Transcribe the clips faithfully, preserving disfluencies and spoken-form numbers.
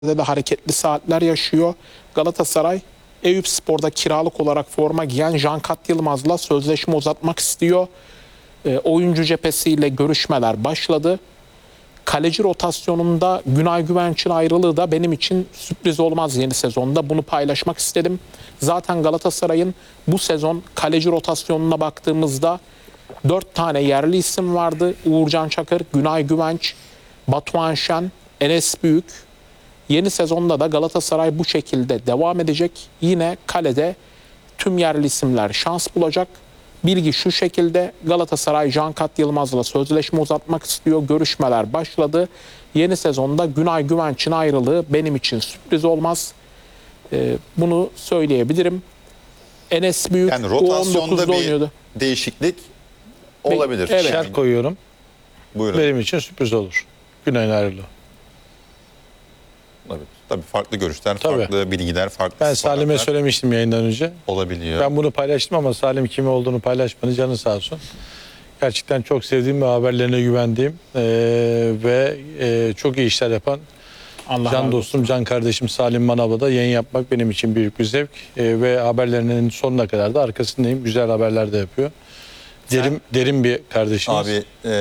de hareketli saatler yaşıyor. Galatasaray Eyüpspor'da kiralık olarak forma giyen Cankat Yılmaz'la sözleşme uzatmak istiyor. E, oyuncu cephesiyle görüşmeler başladı. Kaleci rotasyonunda Günay Güvenç'in ayrılığı da benim için sürpriz olmaz yeni sezonda. Bunu paylaşmak istedim. Zaten Galatasaray'ın bu sezon kaleci rotasyonuna baktığımızda dört tane yerli isim vardı. Uğurcan Çakır, Günay Güvenç, Batuhan Şen, Enes Büyük. Yeni sezonda da Galatasaray bu şekilde devam edecek. Yine kalede tüm yerli isimler şans bulacak. Bilgi şu şekilde: Galatasaray Cankat Yılmaz'la sözleşme uzatmak istiyor. Görüşmeler başladı. Yeni sezonda Günay Güvenç'in ayrılığı benim için sürpriz olmaz. Ee, bunu söyleyebilirim. Enes Büyük yani U rotasyonda on dokuzda bir oynuyordu. değişiklik olabilir. Evet. Şart koyuyorum. Buyurun. Benim için sürpriz olur. Günay'ın ayrılığı. Tabii, tabii farklı görüşler, Tabii. farklı bilgiler, farklı Ben Salim'e istihbaratlar söylemiştim yayından önce. olabiliyor. Ben bunu paylaştım ama Salim kimi olduğunu paylaşmadı. Canı sağ olsun. Gerçekten çok sevdiğim ve haberlerine güvendiğim eee, ve eee, çok iyi işler yapan Allah can razı dostum, can kardeşim Salim Manav'la da yayın yapmak benim için büyük bir zevk. Eee, ve haberlerinin sonuna kadar da arkasındayım. Güzel haberler de yapıyor. Derin, derin bir kardeşimiz. Abi eee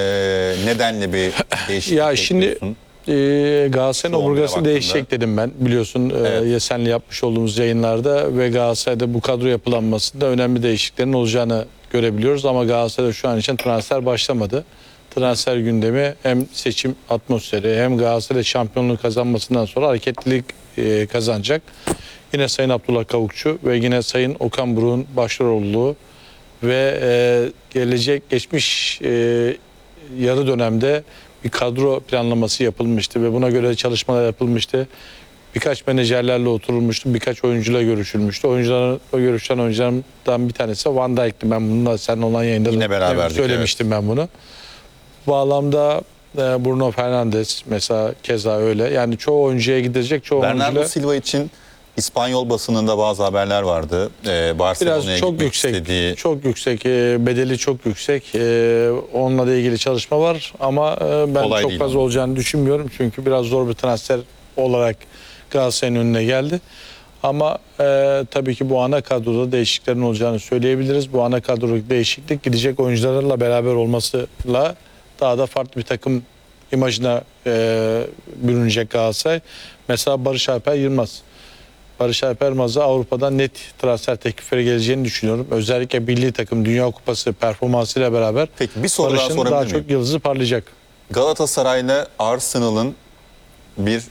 nedenle bir değişiklik Ya şimdi bekliyorsun? Ee, Galatasaray'ın Şu omurgası baktığında. değişecek dedim ben. Biliyorsun Evet. e, Yesen'le yapmış olduğumuz yayınlarda ve Galatasaray'da bu kadro yapılanmasında önemli değişikliklerin olacağını görebiliyoruz. Ama Galatasaray'da şu an için transfer başlamadı. Transfer gündemi hem seçim atmosferi hem Galatasaray şampiyonluğu kazanmasından sonra hareketlilik e, kazanacak. Yine Sayın Abdullah Kavukçu ve yine Sayın Okan Buruk'un başrolü ve e, gelecek geçmiş e, yarı dönemde bir kadro planlaması yapılmıştı ve buna göre çalışmalar yapılmıştı. Birkaç menajerlerle oturulmuştu, birkaç oyuncuyla görüşülmüştü. Oyuncular, o görüşen oyunculardan bir tanesi Van Dijk'ti. Ben bununla seninle olan yayında Yine beraberdik, söylemiştim ben bunu. Bu bağlamda e, Bruno Fernandes mesela keza öyle. Yani çoğu oyuncuya gidecek, çoğu Bernardo oyuncuyla Silva için İspanyol basınında bazı haberler vardı. Ee, Barcelona'ya biraz çok gitmek yüksek, istediği. çok yüksek, e, bedeli çok yüksek. E, onunla da ilgili çalışma var ama e, ben Kolay çok değil fazla ama. olacağını düşünmüyorum. Çünkü biraz zor bir transfer olarak Galatasaray'ın önüne geldi. Ama e, tabii ki bu ana kadroda değişikliklerin olacağını söyleyebiliriz. Bu ana kadrodaki değişiklik gidecek oyuncularla beraber olmasıyla daha da farklı bir takım imajına e, bürünecek Galatasaray. Mesela Barış Alper Yılmaz. Barış Alper Yılmaz'a Avrupa'dan net transfer teklifleri geleceğini düşünüyorum. Özellikle milli takım Dünya Kupası performansıyla beraber Peki bir soru daha Barış'ın daha sorabilir miyim? çok yıldızı parlayacak. Galatasaray'la Arsenal'ın bir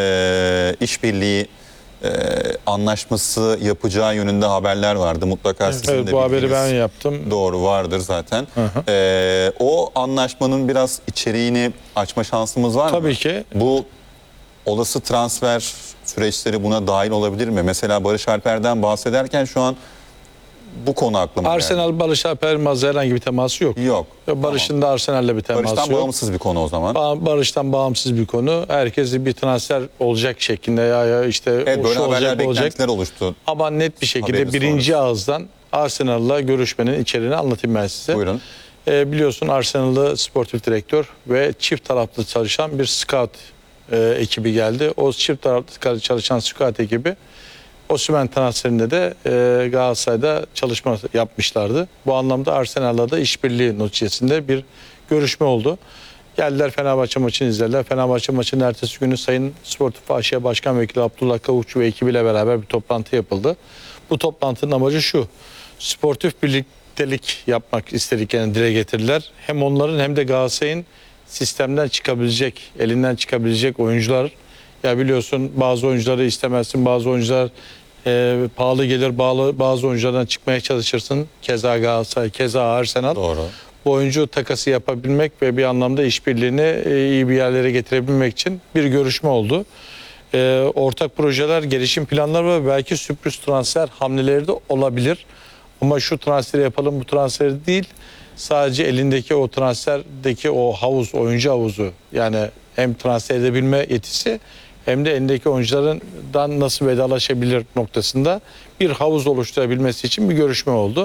e, işbirliği e, anlaşması yapacağı yönünde haberler vardı. Mutlaka sizin Evet, de bu haberi bilginiz ben yaptım. doğru vardır zaten. Hı hı. E, o anlaşmanın biraz içeriğini açma şansımız var mı? Tabii ki. Bu olası transfer süreçleri buna dahil olabilir mi? Mesela Barış Alper'den bahsederken şu an bu konu aklıma geldi. Arsenal Barış Alper Yılmaz'la herhangi bir teması yok. Yok. Barış'ın da Arsenal'le bir teması Barış'tan yok. bağımsız bir konu o zaman. Ba- Barış'tan bağımsız bir konu. Herkes bir transfer olacak şeklinde ya, ya işte Evet, o böyle şu haberler, olacak olacak. beklentiler oluştu. Ama net bir şekilde Haberi birinci sonrası. ağızdan Arsenal'la görüşmenin içeriğini anlatayım ben size. Buyurun. E, biliyorsun Arsenal'lı sportif direktör ve çift taraflı çalışan bir scout e, ekibi geldi. O çift taraflı çalışan scout ekibi Osimhen transferinde de e, Galatasaray'da çalışma yapmışlardı. Bu anlamda Arsenal'la da işbirliği neticesinde bir görüşme oldu. Geldiler, Fenerbahçe maçını izlediler. Fenerbahçe maçının ertesi günü Sayın Sportif A Ş Başkan Vekili Abdullah Kavukçu ve ekibiyle beraber bir toplantı yapıldı. Bu toplantının amacı şu: sportif birliktelik yapmak istediklerini dile getirdiler. Hem onların hem de Galatasaray'ın sistemden çıkabilecek, elinden çıkabilecek oyuncular. Ya biliyorsun bazı oyuncuları istemezsin, bazı oyuncular e, pahalı gelir, bağlı, bazı oyunculardan çıkmaya çalışırsın. Keza Galatasaray, keza Arsenal. Doğru. Bu oyuncu takası yapabilmek ve bir anlamda işbirliğini e, iyi bir yerlere getirebilmek için bir görüşme oldu. E, ortak projeler, gelişim planları ve belki sürpriz transfer hamleleri de olabilir. Ama şu transferi yapalım, bu transferi değil. Sadece elindeki o transferdeki o havuz, oyuncu havuzu, yani hem transfer edebilme yetisi hem de elindeki oyunculardan nasıl vedalaşabilir noktasında bir havuz oluşturabilmesi için bir görüşme oldu.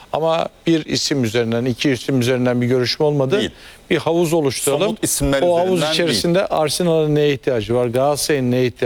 Ama bir isim üzerinden, iki isim üzerinden bir görüşme olmadı. Değil. Bir havuz oluşturalım. Somut isimler O havuz üzerinden içerisinde Arsenal'ın neye ihtiyacı var? Galatasaray'ın neye ihtiyacı var?